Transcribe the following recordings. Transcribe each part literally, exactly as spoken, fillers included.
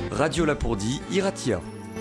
Radio Lapourdie, Iratia.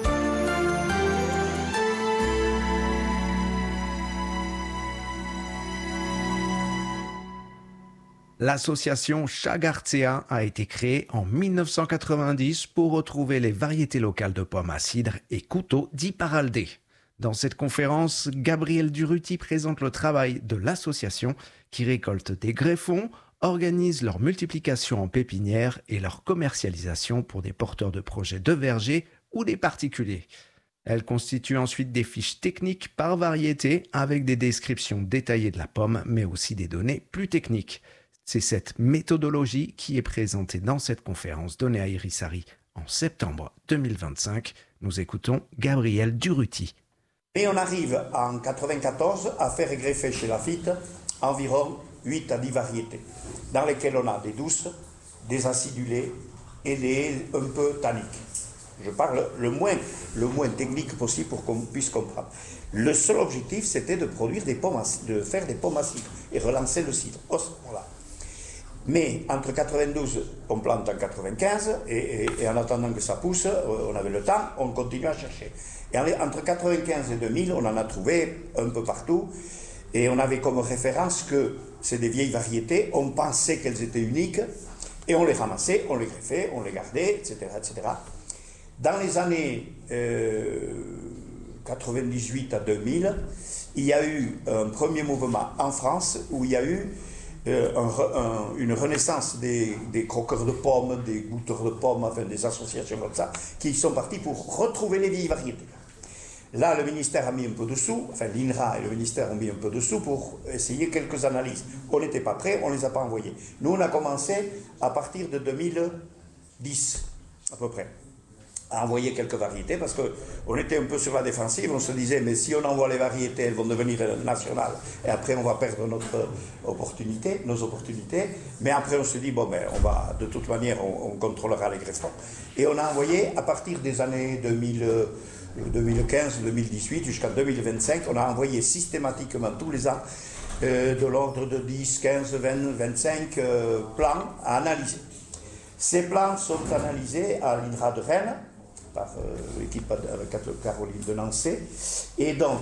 L'association Chagartzea a été créée en mille neuf cent quatre-vingt-dix pour retrouver les variétés locales de pommes à cidre et couteaux dits paraldés. Dans cette conférence, Gabriel Durruti présente le travail de l'association qui récolte des greffons, organise leur multiplication en pépinière et leur commercialisation pour des porteurs de projets de vergers ou des particuliers. Elle constitue ensuite des fiches techniques par variété avec des descriptions détaillées de la pomme, mais aussi des données plus techniques. C'est cette méthodologie qui est présentée dans cette conférence donnée à Irisari en septembre deux mille vingt-cinq. Nous écoutons Gabriel Durruti. Et on arrive en quatre-vingt-quatorze à faire greffer chez Lafite environ huit à dix variétés, dans lesquelles on a des douces, des acidulées et des un peu tanniques. Je parle le moins, le moins technique possible pour qu'on puisse comprendre. Le seul objectif, c'était de produire des pommes, à, de faire des pommes à cidre et relancer le cidre. Oh, voilà. Mais entre quatre-vingt-douze, on plante en quatre-vingt-quinze, et, et, et en attendant que ça pousse, on avait le temps, on continue à chercher. Et entre quatre-vingt-quinze et deux mille, on en a trouvé un peu partout, et on avait comme référence que c'est des vieilles variétés, on pensait qu'elles étaient uniques, et on les ramassait, on les greffait, on les gardait, et cetera, et cetera. Dans les années euh, quatre-vingt-dix-huit à deux mille, il y a eu un premier mouvement en France où il y a eu Euh, un, un, une renaissance des, des croqueurs de pommes, des goûteurs de pommes, enfin des associations comme ça, qui sont partis pour retrouver les vieilles variétés. Là, le ministère a mis un peu de sous, enfin l'I N R A et le ministère ont mis un peu de sous pour essayer quelques analyses. On n'était pas prêts, on ne les a pas envoyées. Nous, on a commencé à partir de deux mille dix, à peu près, à envoyer quelques variétés, parce qu'on était un peu sur la défensive, on se disait, mais si on envoie les variétés, elles vont devenir nationales, et après on va perdre notre opportunité, nos opportunités, mais après on se dit, bon, ben, on va, de toute manière, on, on contrôlera les greffons. Et on a envoyé, à partir des années deux mille, deux mille quinze deux mille dix-huit, jusqu'en deux mille vingt-cinq, on a envoyé systématiquement tous les ans, euh, de l'ordre de dix, quinze, vingt, vingt-cinq euh, plans à analyser. Ces plans sont analysés à l'I N R A de Rennes, par euh, l'équipe avec Caroline de Nancy. Et donc,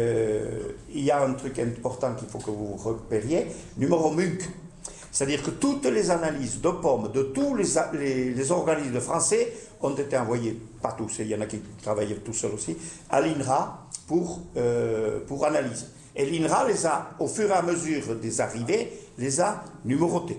euh, il y a un truc important qu'il faut que vous repériez, numéro M U C. C'est-à-dire que toutes les analyses de pommes de tous les, les, les organismes français ont été envoyées, pas tous, il y en a qui travaillaient tout seuls aussi, à l'I N R A pour, euh, pour analyse. Et l'I N R A les a, au fur et à mesure des arrivées, les a numérotés.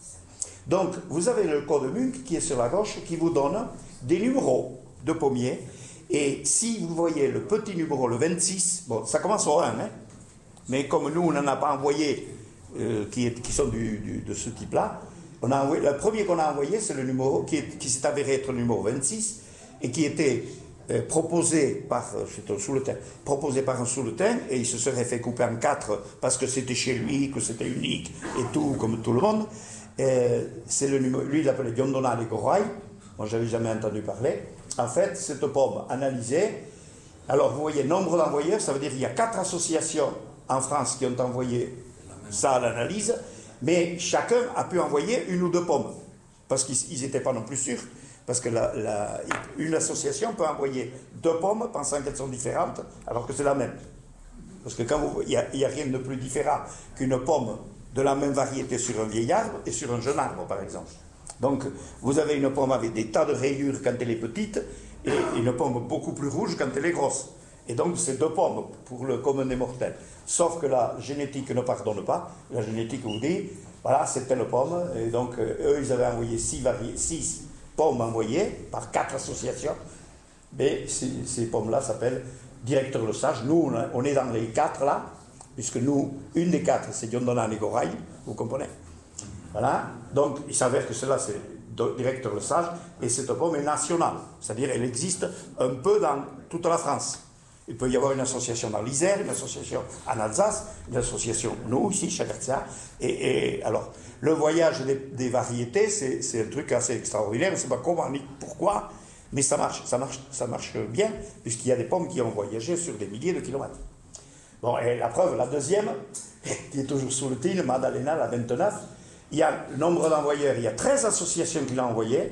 Donc, vous avez le code M U C qui est sur la gauche, qui vous donne des numéros de pommiers, et si vous voyez le petit numéro, le vingt-six, bon, ça commence au un, hein, mais comme nous, on n'en a pas envoyé euh, qui, est, qui sont du, du, de ce type-là, on a envoyé, le premier qu'on a envoyé, c'est le numéro qui, est, qui s'est avéré être le numéro vingt-six, et qui était euh, proposé par, c'est un sous-le-thym, proposé par un sous-le-thym, et il se serait fait couper en quatre, parce que c'était chez lui, que c'était unique, et tout, comme tout le monde. Euh, c'est le numéro, lui, il l'appelait Diondona de Goraï, moi, je n'avais jamais entendu parler. En fait, cette pomme analysée, alors vous voyez, nombre d'envoyeurs, ça veut dire qu'il y a quatre associations en France qui ont envoyé ça à l'analyse, mais chacun a pu envoyer une ou deux pommes, parce qu'ils n'étaient pas non plus sûrs, parce que la, la, une association peut envoyer deux pommes pensant qu'elles sont différentes, alors que c'est la même. Parce que quand vous, il n'y a, a rien de plus différent qu'une pomme de la même variété sur un vieil arbre et sur un jeune arbre, par exemple. Donc, vous avez une pomme avec des tas de rayures quand elle est petite et une pomme beaucoup plus rouge quand elle est grosse. Et donc, c'est deux pommes pour le commun des mortels. Sauf que la génétique ne pardonne pas. La génétique vous dit, voilà, c'est telle pomme. Et donc, eux, ils avaient envoyé six, vari- six pommes envoyées par quatre associations. Mais ces, ces pommes-là s'appellent Directeur Le Sage. Nous, on est dans les quatre là, puisque nous, une des quatre, c'est Diondona et Goraï, vous comprenez? Voilà, donc il s'avère que cela c'est Directeur Le Sage, et cette pomme est nationale, c'est-à-dire elle existe un peu dans toute la France. Il peut y avoir une association dans l'Isère, une association en Alsace, une association, nous ici, Chagartzea, et, et alors, le voyage des, des variétés, c'est, c'est un truc assez extraordinaire, on ne sait pas comment ni pourquoi, mais ça marche, ça marche, ça marche bien, puisqu'il y a des pommes qui ont voyagé sur des milliers de kilomètres. Bon, et la preuve, la deuxième, qui est toujours sous le titre, Madalena, la vingt-neuf, il y a le nombre d'envoyeurs, il y a treize associations qui l'ont envoyé,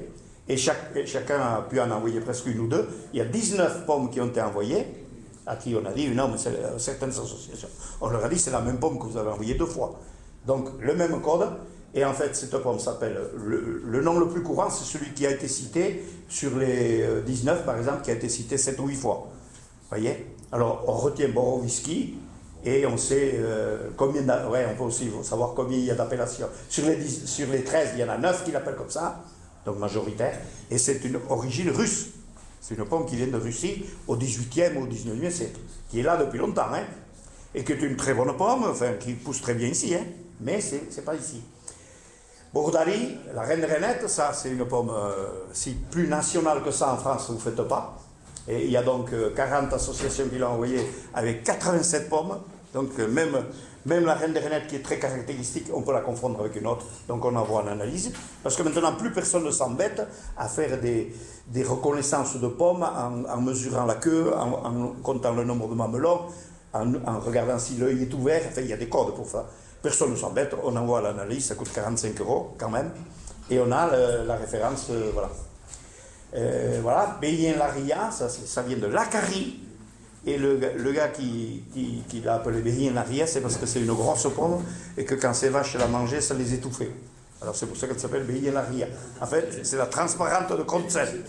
Et, chaque, et chacun a pu en envoyer presque une ou deux. Il y a dix-neuf pommes qui ont été envoyées, à qui on a dit, non, mais c'est certaines associations. On leur a dit, c'est la même pomme que vous avez envoyée deux fois. Donc, le même code. Et en fait, cette pomme s'appelle, le, le nom le plus courant, c'est celui qui a été cité sur les dix-neuf, par exemple, qui a été cité sept ou huit fois. Vous voyez? Alors, on retient Borowiecki et on sait euh, combien d'a- ouais, on peut aussi savoir combien il y a d'appellations. Sur les, dix, sur les treize, il y en a neuf qui l'appellent comme ça, donc majoritaire, et c'est une origine russe. C'est une pomme qui vient de Russie au dix-huitième ou au dix-neuvième siècle, qui est là depuis longtemps, hein, et qui est une très bonne pomme, enfin, qui pousse très bien ici, hein, mais c'est, c'est pas ici. Bordali, la reine Renette, ça c'est une pomme euh, si plus nationale que ça en France, vous ne faites pas. Et il y a donc euh, quarante associations qui l'ont envoyé avec quatre-vingt-sept pommes. Donc euh, même, même la reine des Renettes qui est très caractéristique, on peut la confondre avec une autre. Donc on envoie en analyse. Parce que maintenant plus personne ne s'embête à faire des, des reconnaissances de pommes en, en mesurant la queue, en, en comptant le nombre de mamelons, en, en regardant si l'œil est ouvert. Enfin, il y a des codes pour ça. Personne ne s'embête, on envoie l'analyse, ça coûte quarante-cinq euros quand même, et on a le, la référence, euh, voilà. Euh, voilà, Beyen-Laria, ça, ça vient de l'Acari, et le, le gars qui, qui, qui l'a appelé Beyen-Laria, c'est parce que c'est une grosse pomme, et que quand ces vaches la mangeaient, ça les étouffait. Alors c'est pour ça qu'elle s'appelle Beyen-Laria. En fait, c'est la transparente de Contsel.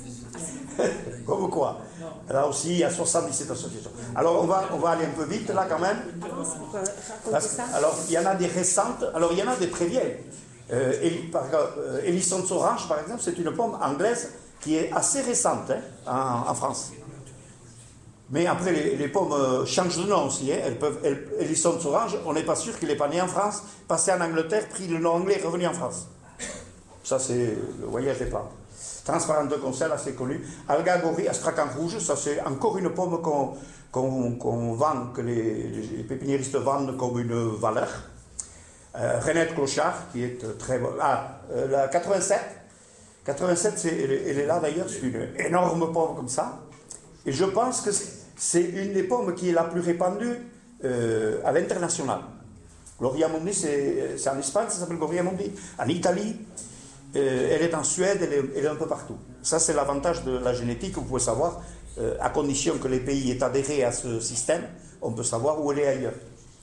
Comme quoi. Là aussi, il y a soixante-dix-sept associations. Alors, on va, on va aller un peu vite, là, quand même. Parce que, alors, il y en a des récentes, alors il y en a des très vieilles. Euh, euh, Elisson's Orange, par exemple, c'est une pomme anglaise qui est assez récente, hein, en, en France. Mais après, les, les pommes euh, changent de nom aussi. Hein. Elles peuvent, elles, Elisson's Orange, on n'est pas sûr qu'il n'est pas né en France, passé en Angleterre, pris le nom anglais et revenu en France. Ça, c'est le voyage des plantes. Transparente de Contsel, assez connue. Algagori, Astrakhan rouge, ça c'est encore une pomme qu'on, qu'on, qu'on vend, que les, les pépiniéristes vendent comme une valeur. Euh, Renette Clochard, qui est très bonne. Ah, euh, la quatre-vingt-sept. quatre-vingt-sept, c'est, elle, elle est là d'ailleurs, c'est une énorme pomme comme ça. Et je pense que c'est, c'est une des pommes qui est la plus répandue euh, à l'international. Gloria Mundi, c'est, c'est en Espagne, ça s'appelle Gloria Mundi. En Italie. Euh, elle est en Suède, elle est, elle est un peu partout. Ça, c'est l'avantage de la génétique, vous pouvez savoir, euh, à condition que les pays aient adhéré à ce système, on peut savoir où elle est ailleurs.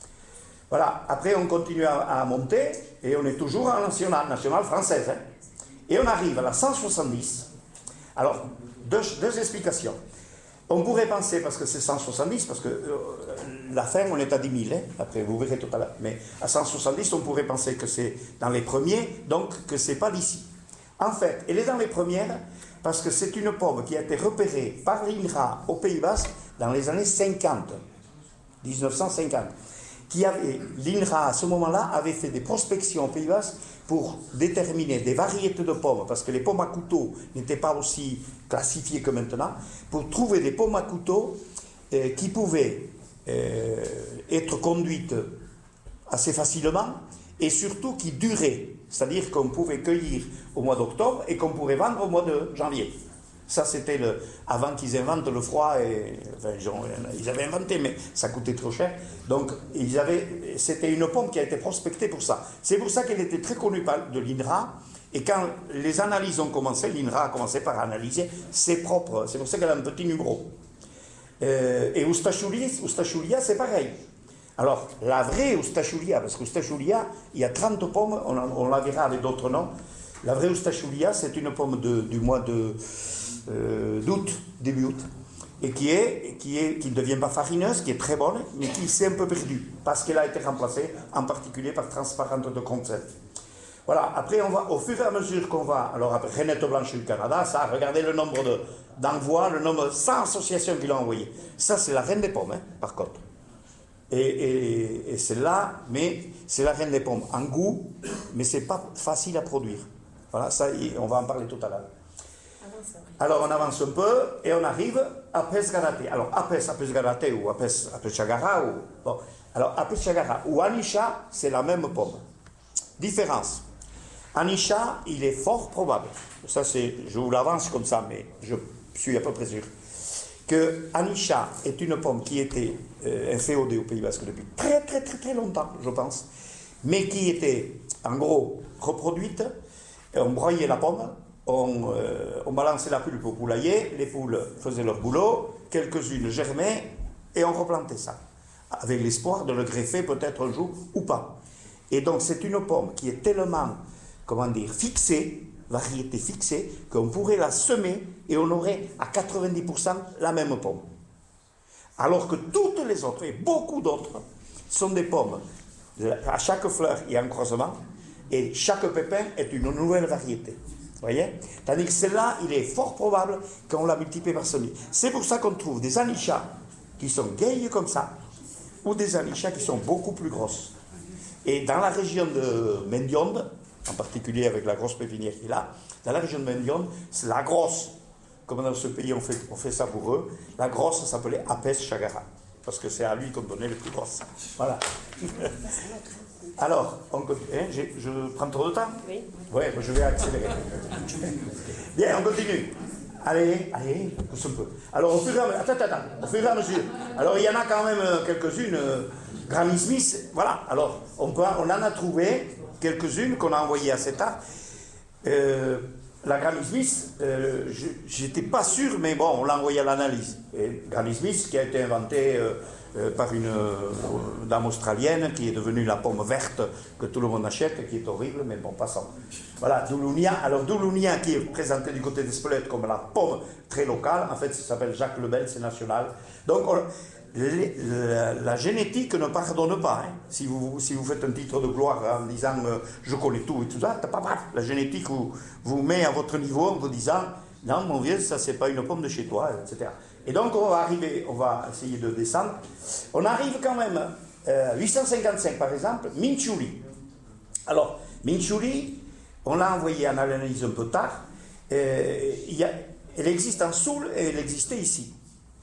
Voilà, après on continue à, à monter, et on est toujours en nationale, nationale française. Hein. Et on arrive à la cent soixante-dix. Alors, deux, deux explications. On pourrait penser, parce que c'est cent soixante-dix, parce que euh, la fin, on est à dix mille, hein, après vous verrez tout à l'heure, mais à cent soixante-dix, on pourrait penser que c'est dans les premiers, donc que c'est pas d'ici. En fait, elle est dans les premières, parce que c'est une pomme qui a été repérée par l'I N R A au Pays Basque dans les années cinquante, dix-neuf cent cinquante, qui avait, l'I N R A à ce moment-là avait fait des prospections au Pays Basque pour déterminer des variétés de pommes, parce que les pommes à couteau n'étaient pas aussi classifiées que maintenant, pour trouver des pommes à couteau euh, qui pouvaient euh, être conduites assez facilement et surtout qui duraient, c'est-à-dire qu'on pouvait cueillir au mois d'octobre et qu'on pourrait vendre au mois de janvier. Ça, c'était le, avant qu'ils inventent le froid, et, enfin, ils, ont, ils avaient inventé, mais ça coûtait trop cher. Donc, ils avaient, c'était une pomme qui a été prospectée pour ça. C'est pour ça qu'elle était très connue par, de l'I N R A. Et quand les analyses ont commencé, l'I N R A a commencé par analyser ses propres. C'est pour ça qu'elle a un petit numéro. Euh, et Ustachulia, Ustachulia, c'est pareil. Alors, la vraie Ustachulia, parce qu'Ustachulia, il y a trente pommes, on, on la verra avec d'autres noms. La vraie Ustachulia, c'est une pomme de, du mois de... Euh, d'août, début août, et qui est, qui est, qui ne devient pas farineuse, qui est très bonne, mais qui s'est un peu perdue, parce qu'elle a été remplacée, en particulier par Transparente de Contsel. Voilà, après, on va, au fur et à mesure qu'on va, alors après Renette Blanche du Canada, ça, regardez le nombre de, d'envois, le nombre de cent associations qu'il a envoyées. Ça, c'est la reine des pommes, hein, par contre. Et, et, et c'est là, mais c'est la reine des pommes en goût, mais c'est pas facile à produire. Voilà, ça, on va en parler tout à l'heure. Alors on avance un peu et on arrive à Apes Garaté. Alors Apes, Apes Garaté ou Apes, Apes Chagara ou... Bon. Alors Apes Chagara ou Anisha, c'est la même pomme. Différence. Anisha, il est fort probable, ça c'est, je vous l'avance comme ça, mais je suis à peu près sûr, que Anisha est une pomme qui était euh, inféodée au Pays Basque depuis très très très très longtemps, je pense, mais qui était en gros reproduite, on broyait la pomme, on, euh, on balançait la pulpe au poulailler, les poules faisaient leur boulot, quelques-unes germaient et on replantait ça, avec l'espoir de le greffer peut-être un jour ou pas. Et donc c'est une pomme qui est tellement, comment dire, fixée, variété fixée, qu'on pourrait la semer et on aurait à quatre-vingt-dix pour cent la même pomme. Alors que toutes les autres, et beaucoup d'autres, sont des pommes. À chaque fleur, il y a un croisement, et chaque pépin est une nouvelle variété. Vous voyez? Tandis que celle-là, il est fort probable qu'on la multiplie par celui. C'est pour ça qu'on trouve des anichas qui sont gailles comme ça, ou des anichas qui sont beaucoup plus grosses. Et dans la région de Mendionde, en particulier avec la grosse pépinière qu'il a, dans la région de Mendionde, c'est la grosse. Comme dans ce pays, on fait, on fait ça pour eux. La grosse, ça s'appelait Apes Chagara, parce que c'est à lui qu'on donnait les plus grosses. Voilà. Alors, on continue. Hein, je prends trop de temps? Oui. Oui, je vais accélérer. Bien, on continue. Allez, allez, pousse un peu. Alors, au fur et à mesure, attends, attends, au fur et à mesure. Alors, il y en a quand même quelques-unes. Euh, Granny Smith, voilà. Alors, on, peut, on en a trouvé quelques-unes qu'on a envoyées à CETA. Euh, la Granny Smith, euh, j'étais pas sûr, mais bon, on l'a envoyé à l'analyse. Et Granny Smith, qui a été inventée euh, euh, par une euh, dame australienne, qui est devenue la pomme verte que tout le monde achète, qui est horrible, mais bon, passons. Voilà, Doulounia. Alors, Doulounia, qui est présenté du côté d'Espelette comme la pomme très locale, en fait, ça s'appelle Jacques Lebel, c'est national. Donc, on, Les, la, la génétique ne pardonne pas. Hein. Si, vous, si vous faites un titre de gloire en disant euh, je connais tout et tout ça, pas bref. La génétique vous, vous met à votre niveau en vous disant non, mon vieux, ça c'est pas une pomme de chez toi, et cetera. Et donc on va arriver, on va essayer de descendre. On arrive quand même euh, huit cent cinquante-cinq par exemple, Minchouli. Alors, Minchouli, on l'a envoyé en analyse un peu tard. Euh, il y a, elle existe en Soule et elle existait ici.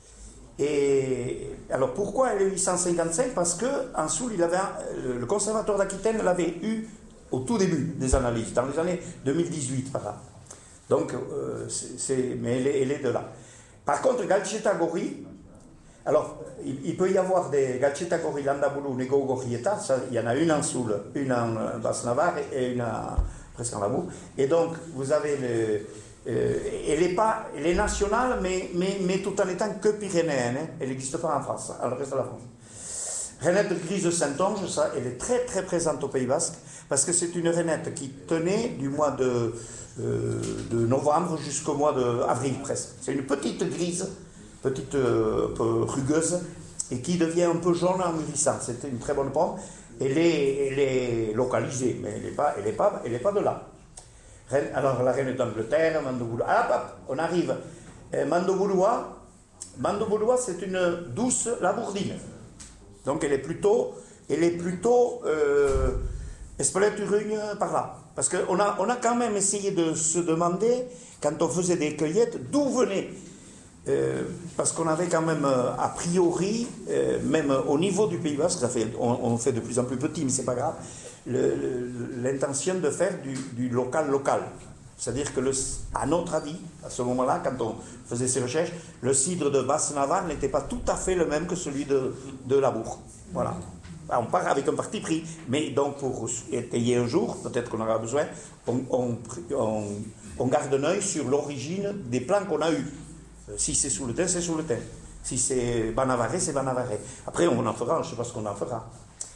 Et alors pourquoi elle est huit cent cinquante-cinq? Parce qu'en Soule, il avait un, le conservatoire d'Aquitaine l'avait eu au tout début des analyses, dans les années deux mille dix-huit par là. Donc, euh, c'est, c'est, mais elle est, elle est de là. Par contre, Galcheta Gori, alors il, il peut y avoir des Galcheta Gori, Landabulu, Nego Gorieta, ça, il y en a une en Soule, une en Basse-Navarre et une en, presque en Labour. Et donc, vous avez le. Euh, elle, est pas, elle est nationale, mais, mais, mais tout en étant que pyrénéenne. Hein. Elle n'existe pas en France, dans le reste de la France. Rainette grise de Saint-Onge, ça, elle est très très présente au Pays Basque, parce que c'est une rainette qui tenait du mois de, euh, de novembre jusqu'au mois d'avril presque. C'est une petite grise, petite euh, un peu rugueuse, et qui devient un peu jaune en mûrissant. C'était une très bonne pomme. Elle est, elle est localisée, mais elle n'est pas, elle est pas, elle est pas de là. Alors la reine d'Angleterre, Mandobouloua. Ah, hop, on arrive. Euh, Mandobouloua, Mandobouloua, c'est une douce labourdine. Donc elle est plutôt, elle est plutôt euh, Espelette-Urugne par là. Parce qu'on a, on a quand même essayé de se demander, quand on faisait des cueillettes, d'où venait. Euh, parce qu'on avait quand même, euh, a priori, euh, même au niveau du Pays Basque, ça fait, on, on fait de plus en plus petit, mais c'est pas grave, le, le, l'intention de faire du, du local-local. C'est-à-dire que, le, à notre avis, à ce moment-là, quand on faisait ces recherches, le cidre de Basse-Navarre n'était pas tout à fait le même que celui de, de Labour. Voilà. On part avec un parti pris, mais donc pour étayer un jour, peut-être qu'on aura besoin, on, on, on, on garde un œil sur l'origine des plants qu'on a eus. Si c'est sous le thym, c'est sous le thym. Si c'est Banavaré, c'est Banavaré. Après, on en fera, je ne sais pas ce qu'on en fera.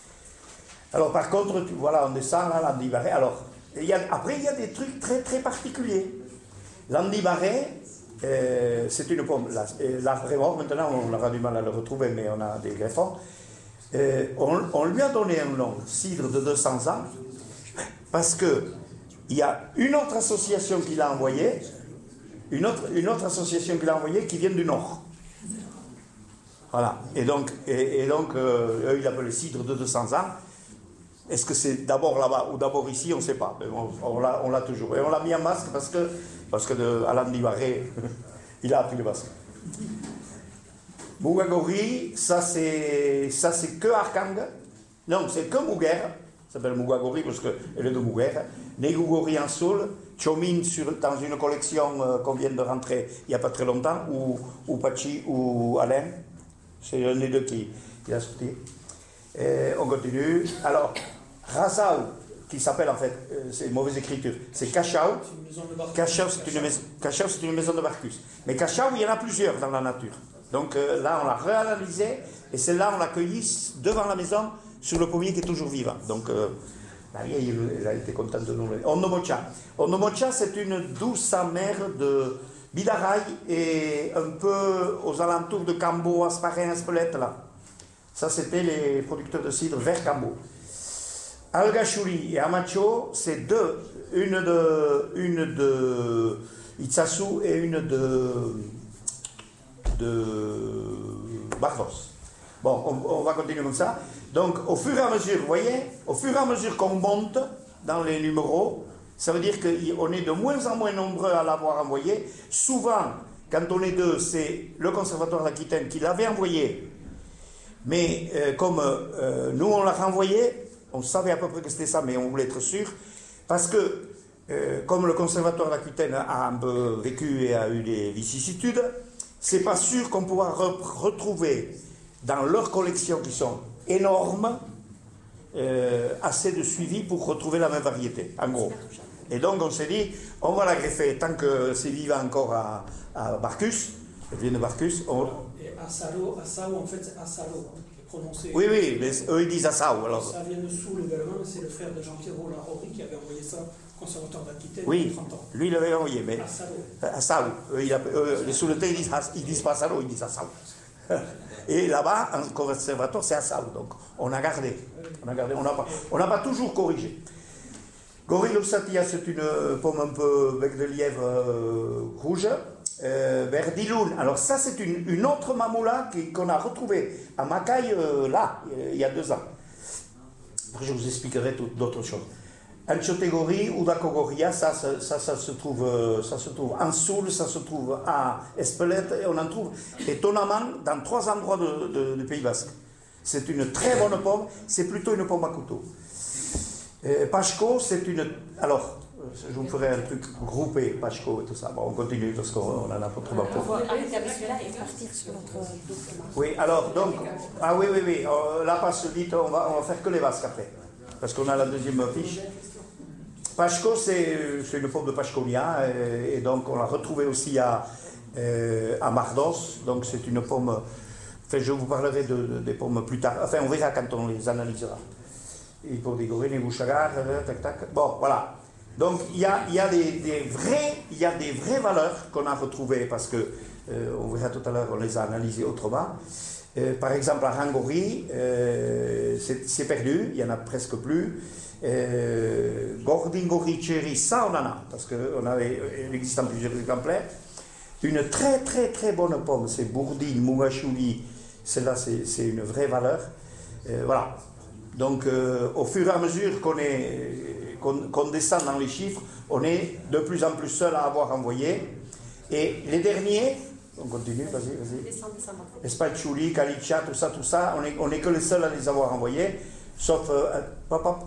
Alors, par contre, voilà, on descend là, l'Andivaré. Alors, il y a, après, il y a des trucs très, très particuliers. L'Andivaré, euh, c'est une pomme. L'arbre est mort, maintenant, on aura du mal à le retrouver, mais on a des greffons. Euh, on, on lui a donné un nom, cidre de deux cents ans, parce que il y a une autre association qui l'a envoyé. Une autre, une autre association qu'il a envoyée qui vient du Nord. Voilà. Et donc, et, et donc euh, eux, ils l'appellent cidre de deux cents ans. Est-ce que c'est d'abord là-bas ou d'abord ici? On ne sait pas. Mais on, on, l'a, on l'a toujours. Et on l'a mis en masque parce que, parce que de, Alain Divaré, il a appris le basque. Mougagori, ça c'est, ça c'est que Arkang. Non, c'est que Mouguer. Ça s'appelle Mougagori parce qu'elle est de Mouguer. Négougori en Soule. Chomin sur, dans une collection euh, qu'on vient de rentrer il n'y a pas très longtemps, ou, ou Pachi ou Alain, c'est un des deux qui, qui a sorti. Et on continue. Alors, Rasao, qui s'appelle en fait, euh, c'est une mauvaise écriture, c'est Cachao. Cachao, c'est une, maison, Cachao, c'est une maison de Barcus. Mais Cachao, il y en a plusieurs dans la nature. Donc euh, là, on l'a réanalysé, et celle-là, on l'a cueillie devant la maison, sur le pommier qui est toujours vivant. Donc, euh, la vieille, elle a été contente de nous. Onomocha. Onomocha, c'est une douce amère de Bidaray et un peu aux alentours de Cambo, Asparin, Espelette, là. Ça, c'était les producteurs de cidre vers Cambo. Algachuri et Amacho, c'est deux. Une de, une de Itzasu et une de, de Bardos. Bon, on, on va continuer comme ça. Donc, au fur et à mesure, vous voyez, au fur et à mesure qu'on monte dans les numéros, ça veut dire qu'on est de moins en moins nombreux à l'avoir envoyé. Souvent, quand on est deux, c'est le Conservatoire d'Aquitaine qui l'avait envoyé. Mais euh, comme euh, nous, on l'a renvoyé, on savait à peu près que c'était ça, mais on voulait être sûr. Parce que, euh, comme le Conservatoire d'Aquitaine a un peu vécu et a eu des vicissitudes, c'est pas sûr qu'on pourra re retrouver dans leurs collections qui sont énormes, euh, assez de suivi pour retrouver la même variété, en gros. Et donc on s'est dit, on va la greffer tant que c'est vivant encore à, à Barcus, elle vient de Barcus. On... Et Assalo, Assao, en fait, c'est Assalo, hein, qui est prononcé. Oui, oui, mais eux ils disent Assao. Alors. Ça vient de Soule également, c'est le frère de Jean-Pierre Larori qui avait envoyé ça au Conservatoire d'Aquitaine oui, il y a trente ans. Lui il l'avait envoyé, mais. Assalo. Assao. Eux, il a, eux, les Souletais ils disent, ils disent pas Assalo, ils disent Assao. Et là-bas, en conservatoire, c'est Assao. Donc, on a gardé. On a gardé. On n'a pas, on n'a pas toujours corrigé. Gorilopsatia, c'est une pomme un peu bec de lièvre euh, rouge. Euh, Verdiloun. Alors, ça, c'est une, une autre mamoula qu'on a retrouvée à Macaille, euh, là, il y a deux ans. Après, je vous expliquerai d'autres choses. Anchotegori, Udakogoria, ça, ça, ça, ça, se trouve, ça se trouve en Soule, ça se trouve à Espelette, et on en trouve étonnamment dans trois endroits de, de, du Pays Basque. C'est une très bonne pomme, c'est plutôt une pomme à couteau. Euh, Pachko, c'est une... Alors, je vous ferai un truc groupé, Pachko et tout ça. Bon, on continue parce qu'on en a pas trop On va arrêter avec celui-là et partir sur notre document. Oui, alors, donc... Ah oui, oui, oui, là, pas se dit, on va, on va faire que les Basques après. Parce qu'on a la deuxième fiche. Pachko, c'est une pomme de Pachkonia, et, et donc on l'a retrouvée aussi à, euh, à Mardos. Donc c'est une pomme. Enfin, je vous parlerai de, de, des pommes plus tard. Enfin, on verra quand on les analysera. Et pour des gorines, les bouchagards, tac, tac. Bon, voilà. Donc il y a, y a des, des vrais, il y a des vraies valeurs qu'on a retrouvées parce que euh, on verra tout à l'heure, on les a analysées autrement. Euh, par exemple, à Rangori, euh, c'est perdu, il n'y en a presque plus. Euh, Gordingori Cherry, ça on en a, parce qu'il existe en plusieurs exemplaires. Une très très très bonne pomme, c'est Bourdine, Mougachouli, celle-là c'est une vraie valeur. Euh, voilà. Donc euh, au fur et à mesure qu'on qu'on qu'on descend dans les chiffres, on est de plus en plus seul à avoir envoyé. Et les derniers, on continue, vas-y, vas-y. Espalchouli, Kalicha, tout ça, tout ça, on est, on est que les seuls à les avoir envoyés, sauf euh, pop, pop.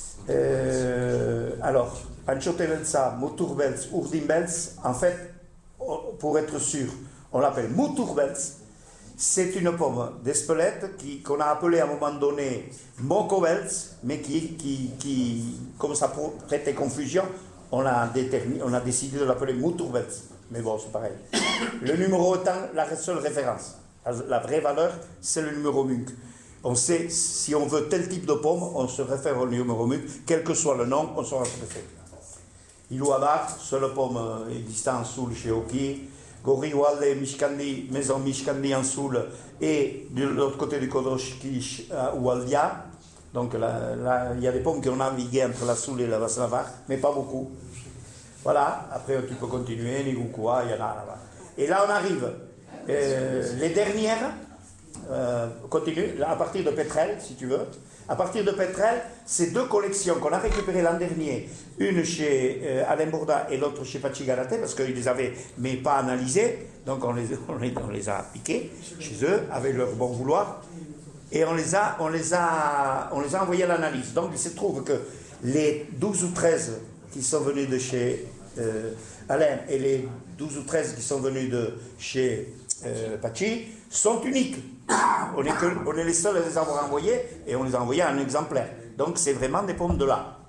Euh, alors, Anchotelelsa, Muturbels, Urdimbels, en fait, pour être sûr, on l'appelle Muturbels. C'est une pomme d'Espelette qu'on a appelée à un moment donné Mokobels, mais qui, qui, qui, comme ça prêtait confusion, on a, on a décidé de l'appeler Muturbels. Mais bon, c'est pareil. Le numéro étant la seule référence. La vraie valeur, c'est le numéro M U C. On sait, si on veut tel type de pomme, on se réfère au numéro M U C, quel que soit le nom, on saura ce que c'est. Ilouabar, seule pomme existant en Soule chez Oki. Goriwale, Mishkandi, maison Mishkandi en Soule, et de l'autre côté du Kodroshkish, ou Aldia. Donc là, là, il y a des pommes qui ont navigué entre la Soule et la Basse-Navarre, mais pas beaucoup. Voilà, après tu peux continuer, Nigukua, il y en a là-bas. Et là on arrive, euh, les dernières, euh, continue, là, à partir de Petrel, si tu veux. À partir de Petrel, c'est deux collections qu'on a récupérées l'an dernier, une chez euh, Alain Bourda et l'autre chez Pachigarate, parce qu'ils les avaient, mais pas analysées, donc on les, on les, on les a piquées chez eux, avec leur bon vouloir, et on les a, on les a, on les a envoyées à l'analyse. Donc il se trouve que les douze ou treize qui sont venus de chez euh, Alain et les douze ou treize qui sont venus de chez euh, Pachi sont uniques. On est, que, on est les seuls à les avoir envoyés et on les a envoyés à un exemplaire. Donc c'est vraiment des pommes de là.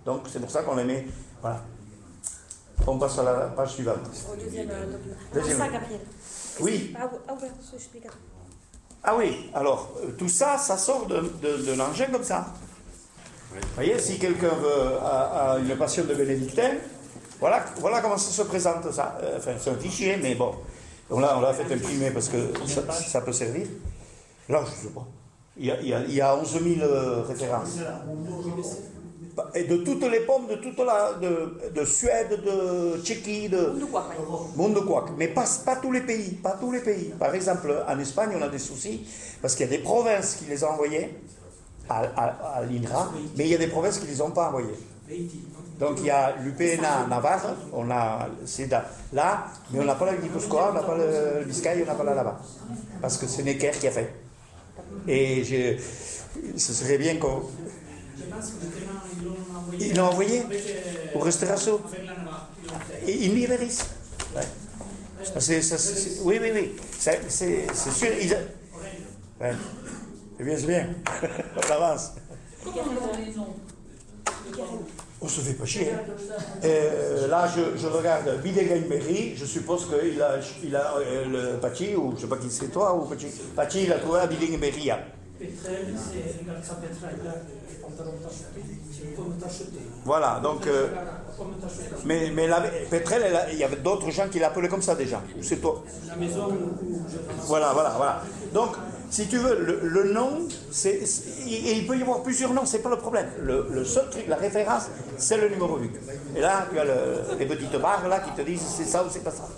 Donc c'est pour ça qu'on les met. Voilà. On passe à la page suivante. Au deuxième euh, document. Deuxième. Ah, ça, Gabriel. Oui. Ah, ah ouais, ça explique. Ah oui, alors euh, tout ça, ça sort de, de, de l'engin comme ça. Vous voyez, si quelqu'un veut a, a une passion de bénédictin, voilà, voilà comment ça se présente ça. Euh, enfin, c'est un fichier, mais bon. On l'a, on l'a fait imprimer parce que ça, ça peut servir. Là, je ne sais pas. Il y a, il y a, il y a onze mille euh, références. Et de toutes les pommes de toute la de, de Suède, de Tchéquie, de monde de quoi. Mais pas, pas tous les pays, pas tous les pays. Par exemple, en Espagne, on a des soucis parce qu'il y a des provinces qui les ont envoyés à, à, à l'INRA, mais il y a des provinces qui ne les ont pas envoyés. Donc il y a l'U P N A Navarre, on a c'est là, mais on n'a pas la Guipuscoa, on n'a pas le Biscaye, on n'a pas la là-bas. Parce que c'est Necker qui a fait. Et je, ce serait bien qu'on... Ils l'ont envoyé au Restaurasso. Et il Iberis. Ouais. C'est, c'est, c'est, oui, oui, oui. C'est, c'est, c'est sûr. Ils a... ouais. C'est bien, c'est bien. On avance. On se fait pas chier. Euh, là, je, je regarde Bideghenberry, je suppose qu'il a, il a euh, le Pachi, ou je sais pas qui c'est toi, ou Pachi. Pachi, il a trouvé à Bideghenberry. Petrel, c'est regarde ça, Petrel, là, les pantalons tachetés, c'est une pomme tachetée. Voilà, donc. Euh, mais mais la, Petrel, elle a, il y avait d'autres gens qui l'appelaient comme ça déjà. Ou c'est toi? La maison où je. Voilà, voilà, voilà. Donc, si tu veux, le, le nom, c'est, c'est, et il peut y avoir plusieurs noms, c'est pas le problème. Le, le seul truc, la référence, c'est le numéro huit. Et là, tu as le, les petites barres là qui te disent c'est ça ou c'est pas ça.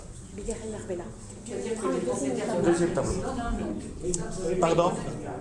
Deuxième tableau. Pardon?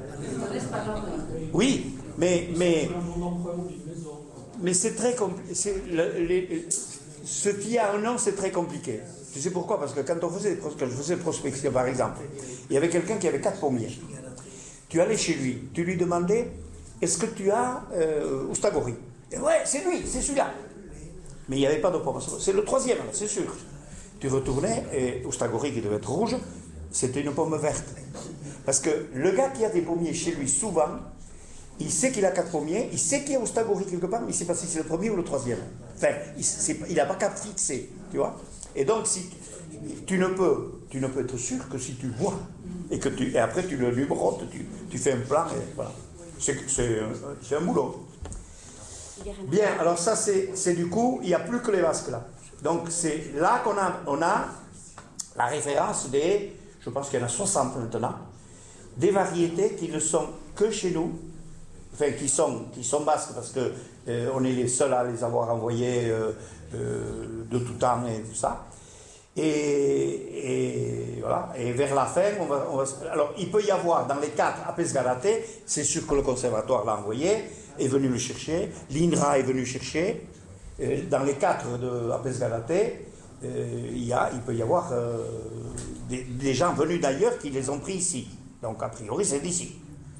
Oui, mais, mais, mais c'est très compliqué. Ce qui a un nom, c'est très compliqué. Tu sais pourquoi? Parce que quand on faisait, quand je faisais prospection, par exemple, il y avait quelqu'un qui avait quatre pommiers. Tu allais chez lui, tu lui demandais, est-ce que tu as euh, Oustagori? Et ouais, c'est lui, c'est celui-là. Mais il n'y avait pas de pommes. C'est le troisième, c'est sûr. Tu retournais, et Oustagori, qui devait être rouge, c'était une pomme verte. Parce que le gars qui a des pommiers chez lui, souvent, il sait qu'il a quatre pommiers, il sait qu'il y a Oustagori quelque part, mais il ne sait pas si c'est le premier ou le troisième. Enfin, il n'a pas qu'à fixer, tu vois. Et donc, si tu ne peux, tu ne peux être sûr que si tu vois, et, que tu, et après tu le numérotes, tu, tu fais un plan, et voilà. C'est, c'est, c'est un boulot. Bien, alors ça, c'est, c'est du coup, il n'y a plus que les vasques là. Donc, c'est là qu'on a, on a la référence des, je pense qu'il y en a soixante maintenant, des variétés qui ne sont que chez nous, enfin, qui sont, qui sont basques, parce qu'on euh, est les seuls à les avoir envoyées euh, euh, de tout temps et tout ça. Et, et voilà. Et vers la fin, on va, on va, alors il peut y avoir dans les quatre à Pesgalaté, c'est sûr que le conservatoire l'a envoyé, est venu le chercher, l'INRA est venu chercher. Euh, dans les quatre de à Pesgalaté, euh, il, y a, il peut y avoir euh, des, des gens venus d'ailleurs qui les ont pris ici. Donc a priori c'est d'ici.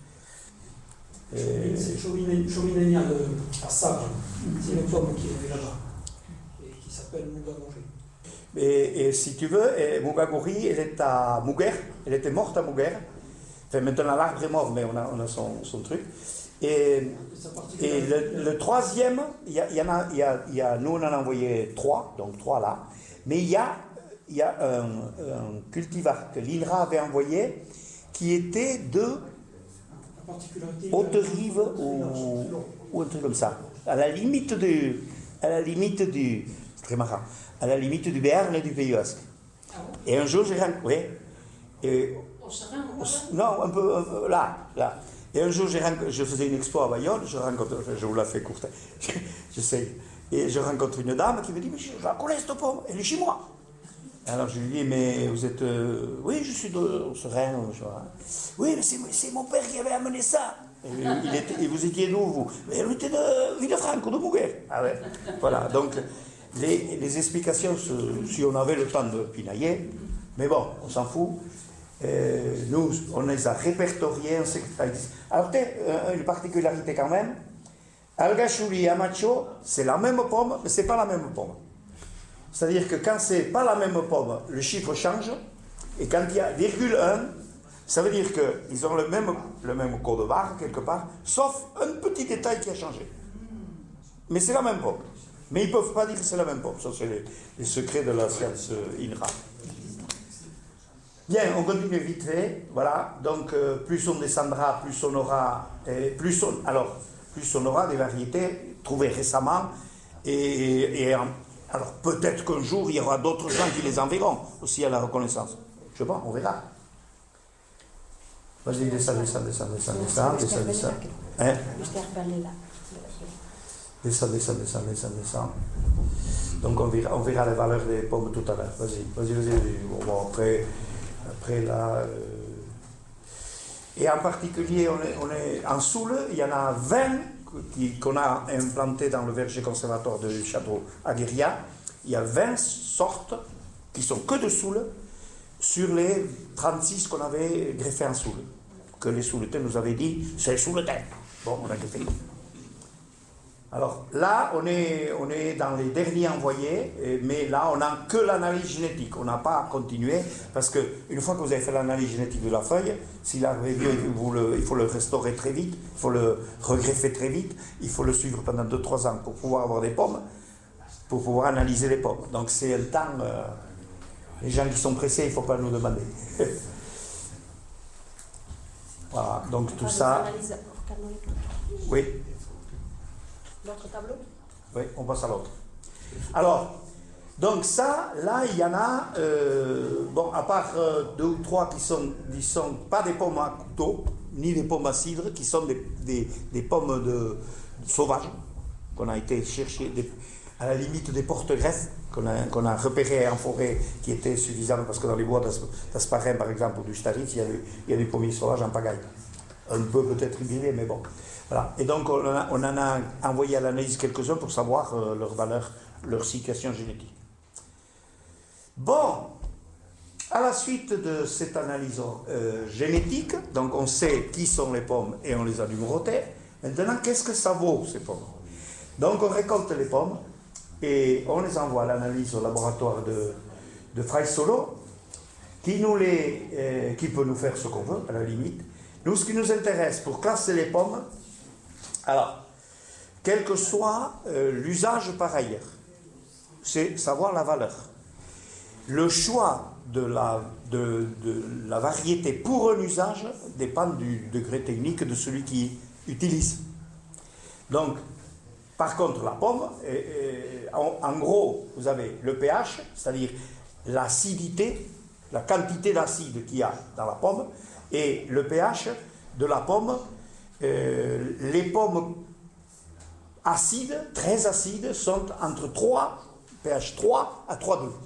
Et... C'est Chauminenia à Sable, c'est une pomme qui est là-bas, et qui s'appelle Mougagori. Et, et si tu veux, Mougagori, elle est à Muguer, elle était morte à Muguer. Enfin, maintenant l'arbre est mort, mais on a, on a son, son truc. Et, et le, le troisième, il y, y en a, y a, y a, nous on en a envoyé trois, donc trois là, mais il y a, y a un, un cultivar que l'INRA avait envoyé qui était de Haute-Rive ou, ou un truc comme ça, à la limite du, à la limite du, c'est très marrant, à la limite du Béarn et du Pays Basque. Et un jour j'ai rencontré, et, non, un peu, un peu là, là. Et un jour, je faisais une expo à Bayonne, je rencontre, je vous la fais courte, je sais, et je rencontre une dame qui me dit, mais je la connais cette pomme, elle est chez moi. Alors je lui dis, mais vous êtes, euh, oui, je suis de Serein, oui, mais c'est, c'est mon père qui avait amené ça. Et, il était, et vous étiez d'où, vous? Elle était de Villefranche, de Muguer. Ah ouais, voilà, donc les, les explications, si on avait le temps de pinailler, mais bon, on s'en fout. Euh, nous, on les a répertoriés, on sait que ça existe. Alors, euh, une particularité quand même, Algachouli et Amacho, c'est la même pomme, mais c'est pas la même pomme. C'est-à-dire que quand c'est pas la même pomme, le chiffre change, et quand il y a virgule un, ça veut dire qu'ils ont le même, le même code barre quelque part, sauf un petit détail qui a changé. mais c'est la même pomme. Mais ils ne peuvent pas dire que c'est la même pomme. Ça, c'est les, les secrets de la science euh, INRA. Bien, on continue vite fait. Voilà. Donc, euh, plus on descendra, plus on aura... Euh, plus on, alors, plus on aura des variétés trouvées récemment. Et, et alors, peut-être qu'un jour, il y aura d'autres gens qui les enverront aussi à la reconnaissance. Je sais pas, on verra. Vas-y, descends, descends, descends, descends, descends, descends, descends. Hein? Descends, descends, descends, descends, descends. Donc on verra, on verra les valeurs des pommes tout à l'heure. Vas-y, vas-y, vas-y. Vas-y. Bon, après, après là... Euh... Et en particulier, on est, on est en Soule, il y en a vingt qui, qu'on a implantés dans le verger conservatoire du château Aguiria. Il y a vingt sortes qui sont que de Soule sur les trente-six qu'on avait greffés en Soule. Que les Souletins nous avaient dit, c'est le Souletin. Bon, on a greffé. Alors là, on est, on est dans les derniers envoyés, mais là, on n'a que l'analyse génétique. On n'a pas continué, parce qu'une fois que vous avez fait l'analyse génétique de la feuille, s'il arrive vieux, vous le, il faut le restaurer très vite, il faut le regreffer très vite, il faut le suivre pendant deux trois ans pour pouvoir avoir des pommes, pour pouvoir analyser les pommes. Donc c'est un temps... Euh, les gens qui sont pressés, il ne faut pas nous demander. Voilà, donc tout ça... Oui. L'autre tableau? Oui, on passe à l'autre. Alors, donc ça, là, il y en a, euh, bon, à part euh, deux ou trois qui sont, qui sont pas des pommes à couteau, ni des pommes à cidre, qui sont des, des, des pommes de, de sauvages, qu'on a été chercher des, à la limite des porte-greffes, qu'on a, qu'on a repérées en forêt, qui étaient suffisantes, parce que dans les bois d'Asparren, par exemple, ou du Staritz, il y a, il y a des pommiers sauvages en pagaille. Un peu peut-être hybridés, mais bon. Voilà. Et donc, on en a, on en a envoyé à l'analyse quelques-uns pour savoir euh, leur valeur, leur situation génétique. Bon, à la suite de cette analyse euh, génétique, donc on sait qui sont les pommes et on les a numérotées. Maintenant, qu'est-ce que ça vaut, ces pommes? Donc, on récolte les pommes et on les envoie à l'analyse au laboratoire de, de Fraissolo, qui, nous les, euh, qui peut nous faire ce qu'on veut, à la limite. Nous, ce qui nous intéresse pour classer les pommes, alors, quel que soit euh, l'usage par ailleurs, c'est savoir la valeur. Le choix de la, de, de la variété pour un usage dépend du degré technique de celui qui utilise. Donc, par contre, la pomme, et, et, en, en gros, vous avez le pH, c'est-à-dire l'acidité, la quantité d'acide qu'il y a dans la pomme, et le pH de la pomme. Euh, les pommes acides, très acides, sont entre trois, pH trois à trois virgule deux.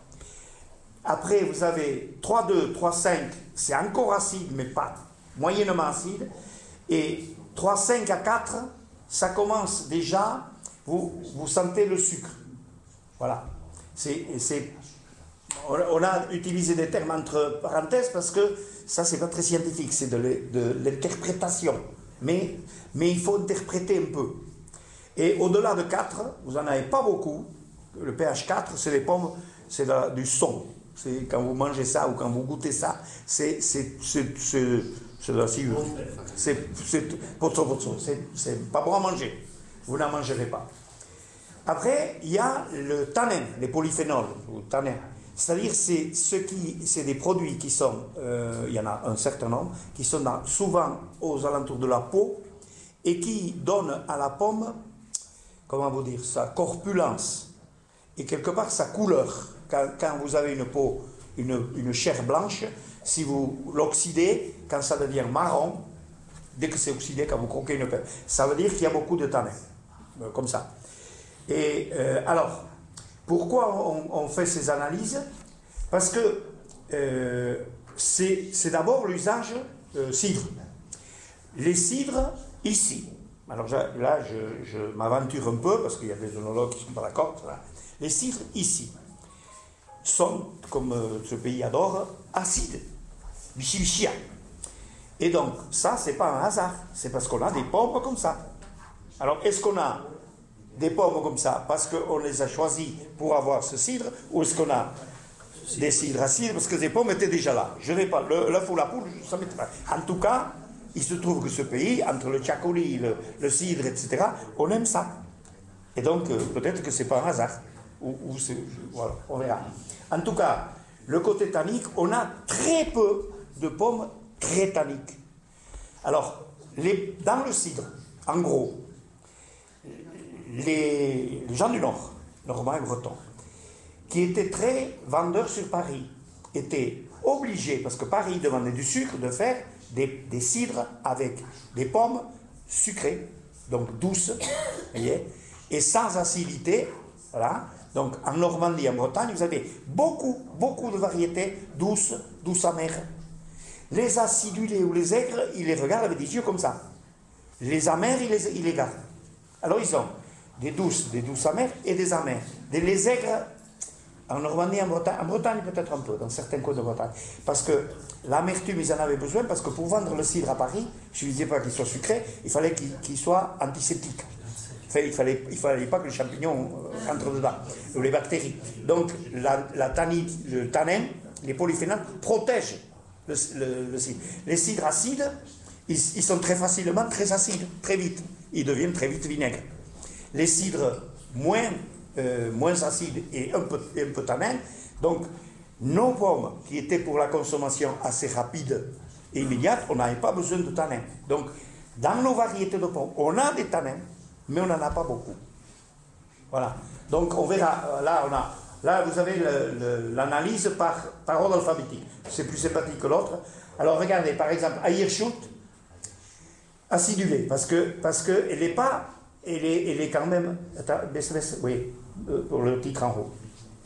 Après, vous avez trois virgule deux, trois virgule cinq, c'est encore acide, mais pas moyennement acide. Et trois virgule cinq à quatre, ça commence déjà, vous, vous sentez le sucre. Voilà. C'est, c'est, on a utilisé des termes entre parenthèses parce que ça, c'est pas très scientifique, c'est de, de l'interprétation. Mais, mais il faut interpréter un peu. Et au-delà de quatre, vous n'en avez pas beaucoup. Le pH quatre, c'est les pommes, c'est la, du son. C'est quand vous mangez ça ou quand vous goûtez ça, c'est, c'est, c'est, c'est, c'est de la sciure. C'est, c'est, c'est, c'est pas bon à manger. Vous n'en mangerez pas. Après, il y a le tanin, les polyphénols, ou tanins. C'est-à-dire, c'est, ce qui, c'est des produits qui sont, euh, il y en a un certain nombre, qui sont dans, souvent aux alentours de la peau et qui donnent à la pomme, comment vous dire, sa corpulence et quelque part sa couleur. Quand, quand vous avez une peau, une, une chair blanche, si vous l'oxydez, quand ça devient marron, dès que c'est oxydé, quand vous croquez une pelle, ça veut dire qu'il y a beaucoup de tanins, euh, comme ça. Et euh, alors, pourquoi on, on fait ces analyses? Parce que euh, c'est, c'est d'abord l'usage euh, cidre. Les cidres, ici, alors là je, je m'aventure un peu, parce qu'il y a des œnologues qui ne sont pas d'accord, les cidres ici sont, comme euh, ce pays adore, acides, bichibichia. Et donc, ça, c'est pas un hasard, c'est parce qu'on a des pommes comme ça. Alors, est-ce qu'on a des pommes comme ça parce qu'on les a choisis pour avoir ce cidre, ou est-ce qu'on a des cidres acides parce que les pommes étaient déjà là? Je n'ai pas, l'œuf ou la poule, ça m'est pas. En tout cas, il se trouve que ce pays, entre le tchakoli, le, le cidre, et cetera, on aime ça. Et donc, euh, peut-être que c'est pas un hasard. Ou, ou c'est, voilà, on verra. En tout cas, le côté tannique, on a très peu de pommes très tanniques. Alors, les, dans le cidre, en gros, les, les gens du Nord, normands et bretons, qui étaient très vendeurs sur Paris, étaient obligés, parce que Paris demandait du sucre, de faire des, des cidres avec des pommes sucrées, donc douces, voyez, et sans acidité. Voilà. Donc en Normandie, en Bretagne, vous avez beaucoup, beaucoup de variétés douces, douces amères. Les acidulés ou les aigres, ils les regardent avec des yeux comme ça. Les amères, ils les, ils les gardent. Alors ils ont des douces, des douces amères et des amères. Des, les aigres, en Normandie, en Bretagne, en Bretagne peut-être un peu, dans certains coins de Bretagne. Parce que l'amertume, ils en avaient besoin, parce que pour vendre le cidre à Paris, je ne disais pas qu'il soit sucré, il fallait qu'il, qu'il soit antiseptique. Il ne fallait, il fallait pas que les champignons euh, entrent dedans, ou les bactéries. Donc la, la tannite, le tanin, les polyphénols protègent le, le, le cidre. Les cidres acides, ils, ils sont très facilement très acides, très vite. Ils deviennent très vite vinaigres. Les cidres moins, euh, moins acides et un peu, un peu tanins, donc nos pommes qui étaient pour la consommation assez rapide et immédiate, on n'avait pas besoin de tanins. Donc dans nos variétés de pommes, on a des tanins, mais on n'en a pas beaucoup. Voilà. Donc on verra, là, on a, là vous avez le, le, l'analyse par, par ordre alphabétique. C'est plus sympathique que l'autre. Alors regardez, par exemple, Ayerschut, acidulée, parce que parce que elle n'est pas, elle est, elle est quand même, attends, baisse, baisse, oui, pour le titre en haut.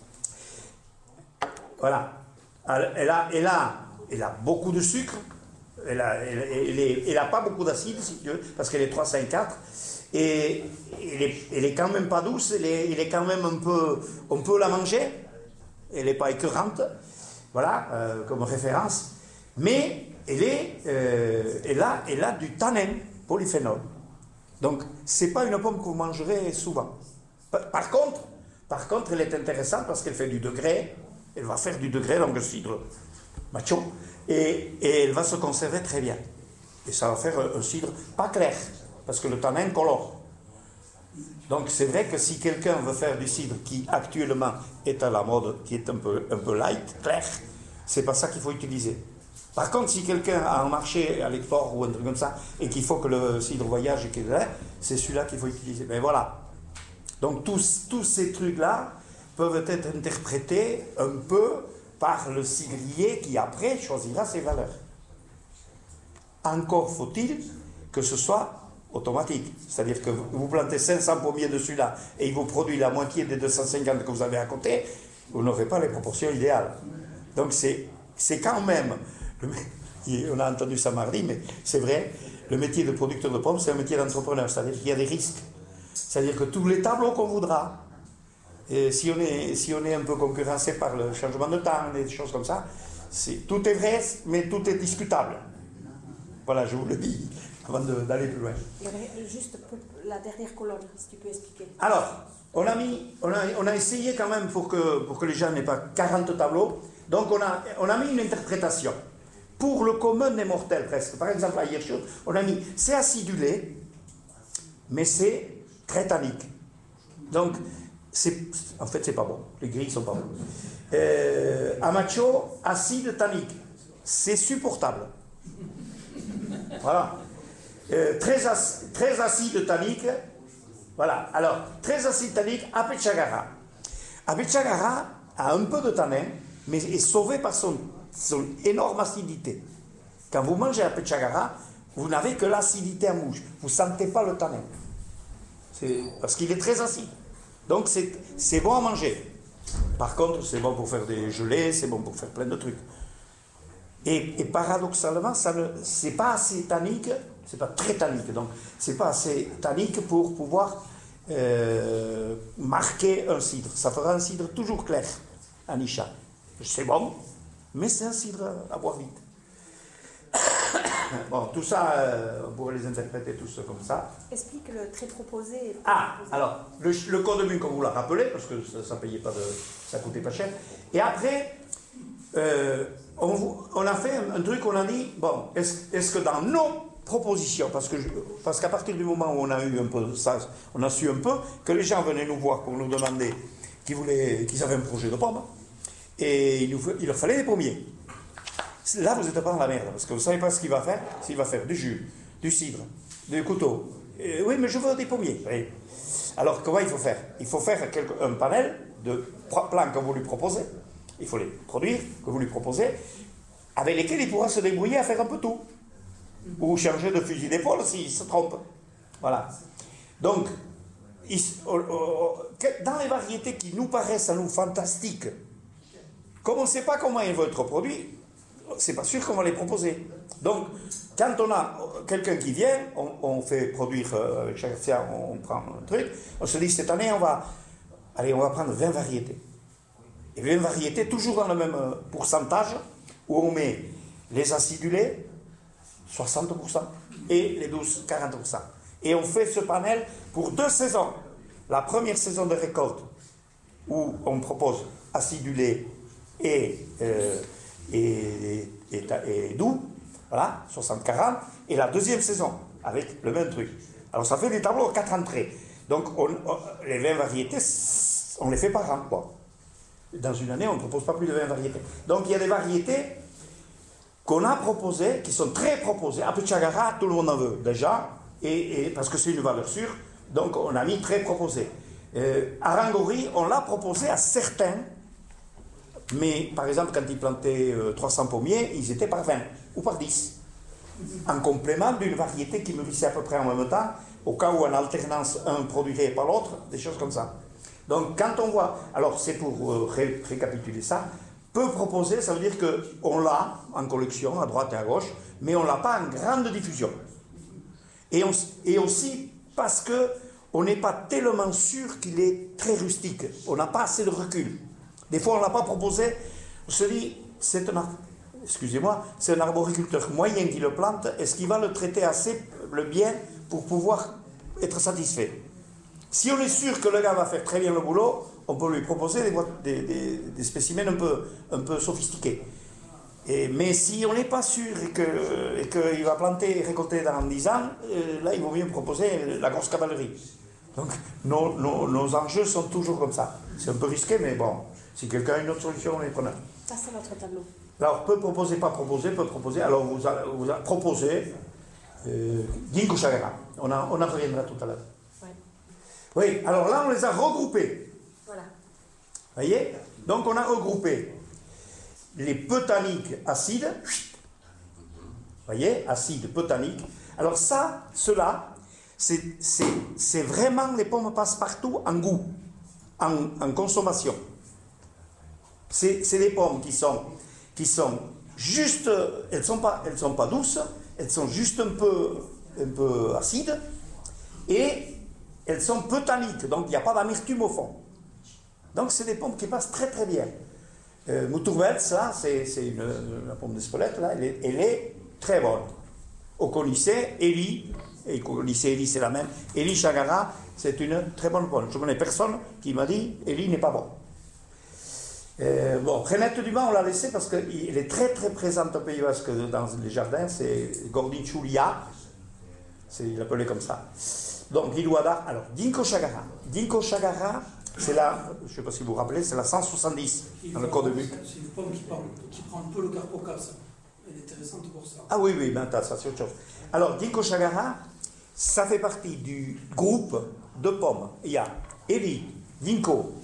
Voilà. Elle, elle a, elle a, elle a beaucoup de sucre. Elle a, elle, elle, est, elle a pas beaucoup d'acide, si tu veux, parce qu'elle est trois, cinq, quatre. Et elle est, elle est quand même pas douce, elle est, elle est quand même un peu, on peut la manger, elle n'est pas écœurante, voilà, euh, comme référence, mais elle, est, euh, elle, a, elle a du tanin, polyphénol. Donc, ce n'est pas une pomme que vous mangerez souvent. Par, par contre, par contre, elle est intéressante parce qu'elle fait du degré, elle va faire du degré dans le cidre macho, et, et elle va se conserver très bien. Et ça va faire un, un cidre pas clair, parce que le tanin colore. Donc c'est vrai que si quelqu'un veut faire du cidre qui actuellement est à la mode, qui est un peu, un peu light, clair, c'est pas ça qu'il faut utiliser. Par contre, si quelqu'un a un marché à l'export ou un truc comme ça, et qu'il faut que le cidre voyage, et qu'il est, c'est celui-là qu'il faut utiliser. Mais voilà. Donc tous, tous ces trucs-là peuvent être interprétés un peu par le cidrier qui après choisira ses valeurs. Encore faut-il que ce soit automatique. C'est-à-dire que vous plantez cinq cents pommiers dessus là et il vous produit la moitié des deux cent cinquante que vous avez à côté, vous n'aurez pas les proportions idéales. Donc c'est, c'est quand même, on a entendu ça mardi, mais c'est vrai, le métier de producteur de pommes, c'est un métier d'entrepreneur. C'est-à-dire qu'il y a des risques. C'est-à-dire que tous les tableaux qu'on voudra, et si on est, si on est un peu concurrencé par le changement de temps, des choses comme ça, c'est, tout est vrai, mais tout est discutable. Voilà, je vous le dis, avant de, d'aller plus loin. Juste la dernière colonne, si tu peux expliquer. Alors, on a, mis, on a, on a essayé quand même pour que, pour que les gens n'aient pas quarante tableaux, donc on a, on a mis une interprétation. Pour le commun des mortels presque, par exemple à Ayerschut, on a mis, c'est acidulé, mais c'est très tannique. Donc, c'est, en fait, c'est pas bon. Les grilles sont pas bons. Euh, Amacho, acide tannique. C'est supportable. Voilà. Euh, très, ac- très acide tannique. Voilà. Alors, très acide tannique, Apechagara. Apechagara a un peu de tanin, mais est sauvé par son, son énorme acidité. Quand vous mangez Apechagara, vous n'avez que l'acidité en bouche. Vous ne sentez pas le tanin. C'est parce qu'il est très acide. Donc, c'est, c'est bon à manger. Par contre, c'est bon pour faire des gelées, c'est bon pour faire plein de trucs. Et, et paradoxalement, ça ne, c'est pas assez tannique, c'est pas très tannique, donc c'est pas assez tannique pour pouvoir euh, marquer un cidre. Ça fera un cidre toujours clair, un Isha. C'est bon, mais c'est un cidre à boire vite. Bon, tout ça, euh, on pourrait les interpréter tous comme ça. Explique le trait proposé. Ah, alors, le, le code mu, comme vous l'a rappelé, parce que ça, ça payait pas de, ça coûtait pas cher. Et après, euh, on, on a fait un, un truc, on a dit, bon, est-ce, est-ce que dans nos proposition, parce que je, parce qu'à partir du moment où on a eu un peu ça, on a su un peu que les gens venaient nous voir pour nous demander qu'ils voulaient, qu'ils avaient un projet de pomme, et il, nous, il leur fallait des pommiers. Là, vous n'êtes pas dans la merde, parce que vous ne savez pas ce qu'il va faire. S'il va faire du jus, du cidre, du couteau. Et, oui, mais je veux des pommiers. Oui. Alors, comment il faut faire? Il faut faire quelque, un panel de plants que vous lui proposez. Il faut les produire, que vous lui proposez, avec lesquels il pourra se débrouiller à faire un peu tout. Ou changer de fusil d'épaule s'il se trompe. Voilà. Donc, il, dans les variétés qui nous paraissent à nous fantastiques, comme on ne sait pas comment ils vont être produits, c'est pas sûr qu'on va les proposer. Donc, quand on a quelqu'un qui vient, on, on fait produire, euh, avec chaque fois, on prend un truc, on se dit, cette année, on va, allez, on va prendre vingt variétés. Et vingt variétés, toujours dans le même pourcentage, où on met les acidulés, soixante pour cent, et les douces, quarante pour cent. Et on fait ce panel pour deux saisons. La première saison de récolte, où on propose acidulés et... Euh, Et, et, et doux, voilà, soixante quarante, et la deuxième saison, avec le même truc. Alors ça fait des tableaux à quatre entrées. Donc on, on, les vingt variétés, on les fait par an, quoi. Dans une année, on ne propose pas plus de vingt variétés. Donc il y a des variétés qu'on a proposées, qui sont très proposées. À Pichagara, tout le monde en veut, déjà, et, et, parce que c'est une valeur sûre, donc on a mis très proposé. Euh, à Rangori, on l'a proposé à certains. Mais, par exemple, quand ils plantaient euh, trois cents pommiers, ils étaient par vingt ou par dix. En complément d'une variété qui mûrissait à peu près en même temps, au cas où en alternance, un produirait pas l'autre, des choses comme ça. Donc, quand on voit... Alors, c'est pour euh, ré- récapituler ça. Peu proposer, ça veut dire qu'on l'a en collection, à droite et à gauche, mais on ne l'a pas en grande diffusion. Et, on, et aussi parce qu'on n'est pas tellement sûr qu'il est très rustique. On n'a pas assez de recul. Des fois, on ne l'a pas proposé. On se dit, c'est un, excusez-moi, c'est un arboriculteur moyen qui le plante. Est-ce qu'il va le traiter assez le bien pour pouvoir être satisfait? Si on est sûr que le gars va faire très bien le boulot, on peut lui proposer des, des, des, des spécimens un peu, un peu sophistiqués. Et, mais si on n'est pas sûr et que, et qu'il va planter et récolter dans dix ans, euh, là, il vaut mieux proposer la grosse cavalerie. Donc, nos, nos, nos enjeux sont toujours comme ça. C'est un peu risqué, mais bon. Si quelqu'un a une autre solution, on est preneur. Ça, c'est votre tableau. Alors, peut proposer, pas proposer, peut proposer. Alors, vous, a, vous a proposé euh, Ginkgo Chagara. On, a, on en reviendra tout à l'heure. Ouais. Oui, alors là, on les a regroupés. Voilà. Vous voyez? Donc, on a regroupé les peut-tanniques acides. Vous voyez? Acides, peut-tanniques. Alors ça, cela, c'est, c'est, c'est vraiment les pommes passe-partout en goût, en, en consommation. C'est, c'est des pommes qui sont, qui sont juste, elles ne sont pas, elles sont pas douces, elles sont juste un peu, un peu acides, et elles sont peu tanniques, donc il n'y a pas d'amertume au fond. Donc c'est des pommes qui passent très très bien. Euh, Moutourvels, là, c'est, c'est une, la pomme d'Espelette, là, elle est, elle est très bonne. Au connaissez, Eli, et au connaissez Eli, c'est la même. Eli Chagara, c'est une très bonne pomme. Je ne connais personne qui m'a dit Eli n'est pas bon. Euh, bon, Renette Dumas, on l'a laissé parce qu'elle est très très présente au Pays Basque dans les jardins, c'est Gordichulia, c'est, il l'appelait comme ça. Donc, Iluada, alors, Ginkgo Chagara. Ginkgo Chagara, c'est la, je ne sais pas si vous vous rappelez, c'est la cent soixante-dix dans le code de Buc. C'est une pomme qui, parle, qui prend un peu le carpocas. Elle est intéressante pour ça. Ah oui, oui, ben ça c'est autre chose. Alors, Ginkgo Chagara, ça fait partie du groupe de pommes. Il y a Eli, Ginkgo,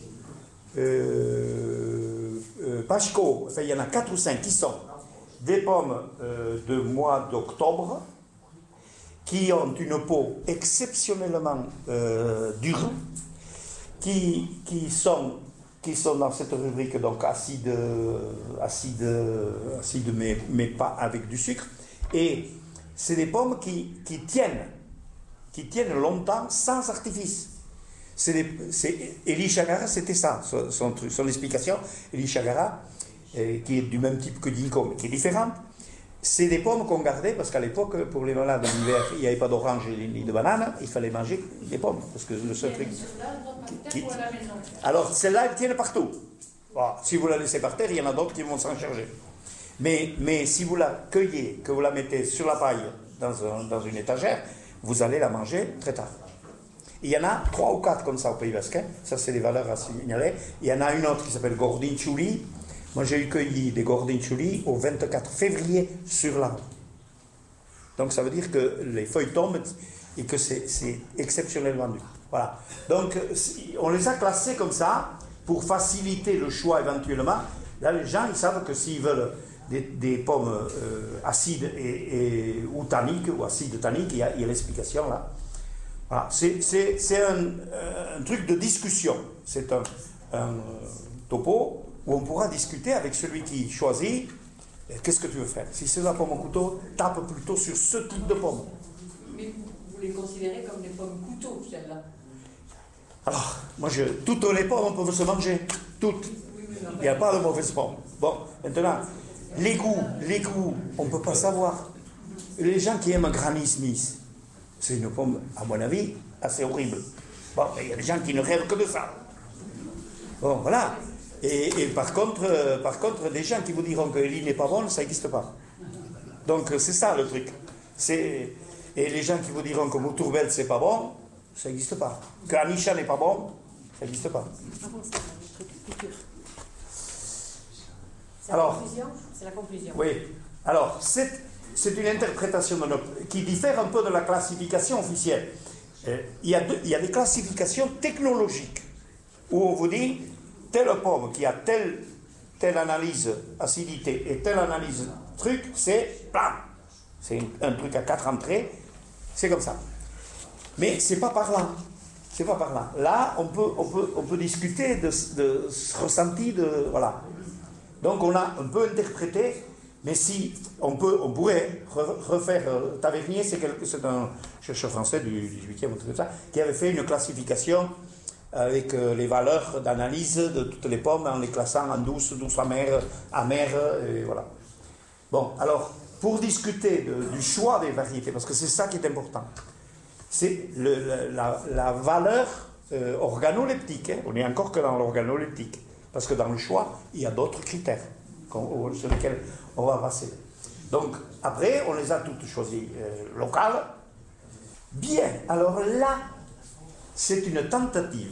euh, euh, Pachko, enfin il y en a quatre ou cinq qui sont des pommes euh, de mois d'octobre qui ont une peau exceptionnellement euh, dure, qui, qui, sont, qui sont dans cette rubrique donc acide, acide, acide mais, mais pas avec du sucre, et c'est des pommes qui, qui tiennent, qui tiennent longtemps sans artifice. C'est des, c'est, Eli Chagara, c'était ça, son, son, son explication. Eli Chagara, euh, qui est du même type que Ginkgo, mais qui est différente, c'est des pommes qu'on gardait parce qu'à l'époque, pour les malades en hiver, il n'y avait pas d'orange ni de banane, il fallait manger des pommes. Parce que le seul truc. Qui, qui, alors, celles-là, elles tiennent partout. Bon, si vous la laissez par terre, il y en a d'autres qui vont s'en charger. Mais, mais si vous la cueillez, que vous la mettez sur la paille dans, un, dans une étagère, vous allez la manger très tard. Il y en a trois ou quatre comme ça au Pays Basque, hein. Ça c'est des valeurs à signaler. Il y en a une autre qui s'appelle Gordinciuli. Moi j'ai eu cueilli des Gordinciuli au vingt-quatre février sur l'arbre. Donc ça veut dire que les feuilles tombent et que c'est, c'est exceptionnellement dur. Voilà. Donc on les a classés comme ça pour faciliter le choix éventuellement. Là les gens ils savent que s'ils veulent des, des pommes euh, acides et, et, ou tanniques, ou acides tanniques, il y a, il y a l'explication là. Voilà. C'est, c'est, c'est un, un truc de discussion. C'est un, un topo où on pourra discuter avec celui qui choisit. Qu'est-ce que tu veux faire? Si c'est la pomme au couteau, tape plutôt sur ce type de pomme. Mais vous les considérez comme des pommes couteaux, celles-là? Alors, moi, je, toutes les pommes peuvent se manger. Toutes. Il n'y a pas de mauvaises pommes. Bon, maintenant, les goûts, les goûts, on ne peut pas savoir. Les gens qui aiment Granny Smith, c'est une pomme, à mon avis, assez horrible. Bon, il y a des gens qui ne rêvent que de ça. Bon, voilà. Et, et par contre, euh, par contre, des gens qui vous diront que Elie n'est pas bonne, ça n'existe pas. Donc c'est ça le truc. C'est, et les gens qui vous diront que Moutourbel c'est pas bon, ça n'existe pas. Que Anisha n'est pas bon, ça n'existe pas. C'est Alors, la conclusion. C'est la conclusion. Oui. Alors, c'est, c'est une interprétation de notre, qui diffère un peu de la classification officielle. Euh, il, y a deux, il y a des classifications technologiques où on vous dit telle pomme qui a telle, telle analyse acidité et telle analyse truc, c'est blam. C'est un, un truc à quatre entrées, c'est comme ça. Mais c'est pas par là. C'est pas par là. Là, on peut, on peut, on peut discuter de, de ce ressenti de. Voilà. Donc on a un peu interprété, mais si on, peut, on pourrait refaire. Euh, Tavernier, c'est, quelque, c'est un chercheur français du dix-huitième, comme ça, qui avait fait une classification avec euh, les valeurs d'analyse de toutes les pommes en les classant en douce, douce amère, amère, et voilà. Bon, alors, pour discuter de, du choix des variétés, parce que c'est ça qui est important, c'est le, la, la valeur euh, organoleptique, hein. On n'est encore que dans l'organoleptique, parce que dans le choix, il y a d'autres critères qu'on, sur lesquels on va passer. Donc, après, on les a toutes choisies euh, locales. Bien, alors là, c'est une tentative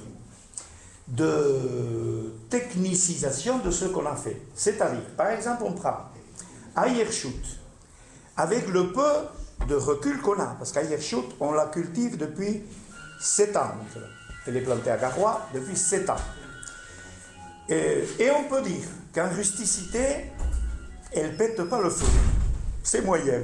de technicisation de ce qu'on a fait. C'est-à-dire, par exemple, on prend Ayerschut, avec le peu de recul qu'on a, parce qu'Ayerschut, on la cultive depuis sept ans. Elle est plantée à Garoua depuis sept ans. Et, et on peut dire qu'en rusticité, elle ne pète pas le feu. C'est moyen.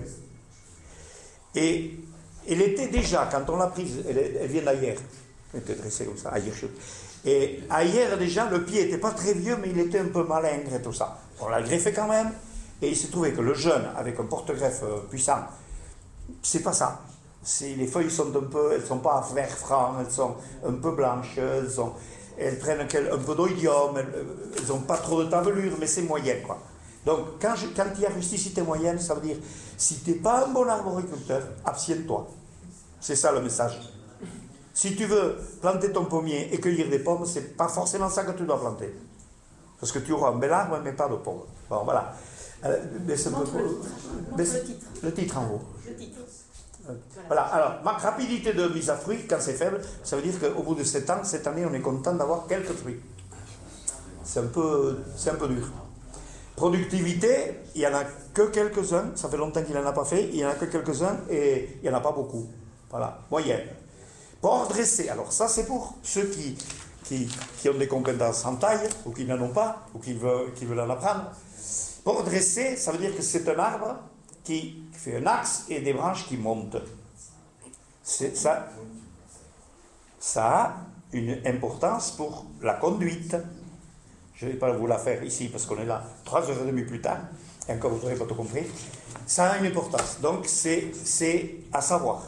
Et elle était déjà, quand on l'a prise, elle, elle vient d'Ayer, elle était dressée comme ça, Ayerschut. Et Ayer, déjà, le pied n'était pas très vieux, mais il était un peu malingre et tout ça. On l'a greffé quand même, et il s'est trouvé que le jeune, avec un porte-greffe puissant, c'est pas ça. C'est, les feuilles sont un peu, elles sont pas vert franc, elles sont un peu blanches, elles, sont, elles prennent un peu d'oïdium, elles n'ont pas trop de tavelure, mais c'est moyen, quoi. Donc, quand, je, quand il y a rusticité moyenne, ça veut dire, si tu n'es pas un bon arboriculteur, abstiens-toi. C'est ça le message. Si tu veux planter ton pommier et cueillir des pommes, c'est pas forcément ça que tu dois planter. Parce que tu auras un bel arbre, mais pas de pommes. Bon, voilà. Euh, mais Montre peu, le titre. mais Montre le titre. Le titre en haut. Le titre. Voilà. Alors, ma rapidité de mise à fruit, quand c'est faible, ça veut dire qu'au bout de sept ans, cette année, on est content d'avoir quelques fruits. C'est un peu, c'est un peu dur. Productivité, il n'y en a que quelques-uns, ça fait longtemps qu'il n'en a pas fait, il n'y en a que quelques-uns et il n'y en a pas beaucoup. Voilà, moyenne. Port dressé, alors ça c'est pour ceux qui, qui, qui ont des compétences en taille, ou qui n'en ont pas, ou qui veulent, qui veulent en apprendre. Port dressé, ça veut dire que c'est un arbre qui fait un axe et des branches qui montent. C'est ça, ça a une importance pour la conduite. Je ne vais pas vous la faire ici parce qu'on est là trois heures trente plus tard, et encore vous n'aurez pas tout compris. Ça a une importance, donc c'est, c'est à savoir.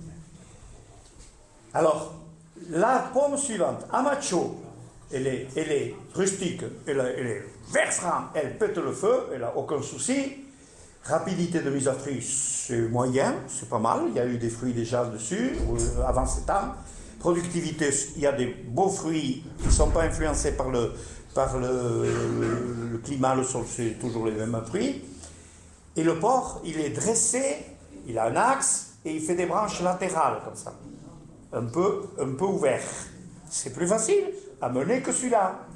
Alors, la pomme suivante, Amacho, elle est, elle est rustique, elle, elle est vert franc, elle pète le feu, elle n'a aucun souci. Rapidité de mise à fruit, c'est moyen, c'est pas mal, il y a eu des fruits déjà dessus, avant sept ans. Productivité, il y a des beaux fruits qui ne sont pas influencés par le, par le, le, le climat, le sol, c'est toujours les mêmes fruits. Et le porc, il est dressé, Il a un axe et il fait des branches latérales comme ça, un peu, un peu ouvertes. C'est plus facile à mener que celui-là.